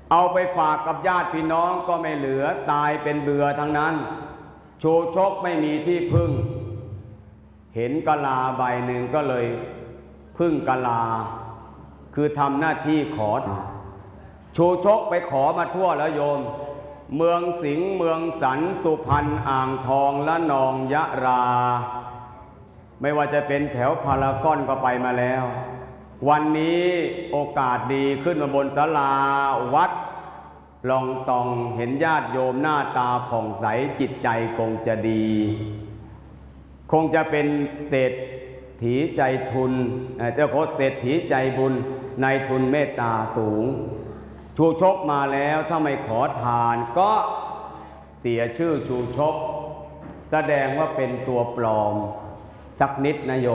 เอาไปฝากกับญาติพี่น้องก็ไม่เหลือตายเป็นเบื่อทั้งนั้นชูชกไม่มีที่พึ่งเห็นกะลาใบหนึ่งก็เลยพึ่งกะลาคือทำหน้าที่ขอชูชกไปขอมาทั่วแล้วโยมเมืองสิงห์เมืองสันสุพรรณอ่างทองและนองยะราไม่ว่าจะเป็นแถวพารากอนก็ไปมาแล้ววันนี้โอกาสดีขึ้นมาบนศาลาวัดลองตองเห็นญาติโยมหน้าตาผ่องใสจิตใจคงจะดีคงจะเป็นเศรษฐีใจทุนเจ้าโคเศรษฐีใจบุญในทุนเมตตาสูงชูชกมาแล้วถ้าไม่ขอทานก็เสียชื่อชูชกแสดงว่าเป็นตัวปลอมสักนิดนะโย